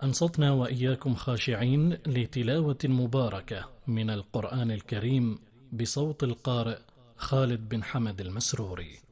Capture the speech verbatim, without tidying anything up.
أنصتنا وإياكم خاشعين لتلاوة مباركة من القرآن الكريم بصوت القارئ خالد بن حمد المسروري.